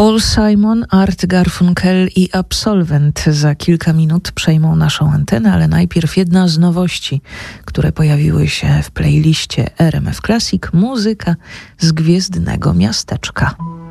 Paul Simon, Art Garfunkel i Absolvent za kilka minut przejmą naszą antenę, ale najpierw jedna z nowości, które pojawiły się w playliście RMF Classic, muzyka z Gwiezdnego Miasteczka.